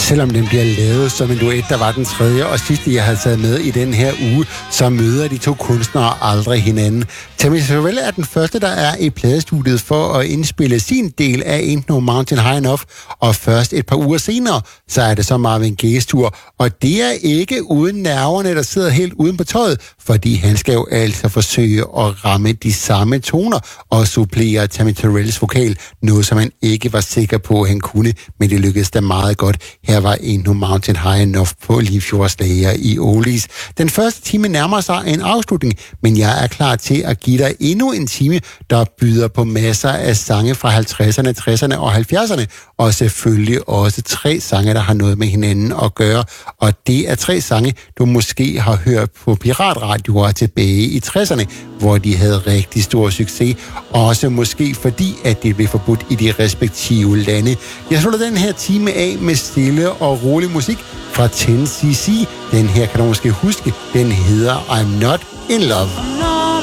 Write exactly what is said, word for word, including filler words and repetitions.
selvom den bliver lavet som en duet, der var den tredje og sidste, jeg havde taget med i den her uge, så møder de to kunstnere aldrig hinanden. Tammy Terrell er den første, der er i pladestudiet for at indspille sin del af Ain't No Mountain High Enough, og først et par uger senere, så er det så Marvin Gaye's tur, og det er ikke uden nerverne, der sidder helt uden på tøjet, fordi han skal jo altså forsøge at ramme de samme toner og supplere Tammy Terrells vokal, noget som han ikke var sikker på, at han kunne, men det lykkedes da meget godt. Her var Ain't No Mountain High Enough på Limfjordsslager i Oldies. Den første time nærmer sig en afslutning, men jeg er klar til at give dig endnu en time, der byder på masser af sange fra halvtredserne, tresserne og halvfjerdserne, og selvfølgelig også tre sange, der har noget med hinanden at gøre. Og det er tre sange, du måske har hørt på piratradioer tilbage i tresserne, hvor de havde rigtig stor succes, også måske fordi, at det blev forbudt i de respektive lande. Jeg slutter den her time af med stille og rolig musik fra ti C C. Den her kan du måske huske, den hedder I'm Not In Love.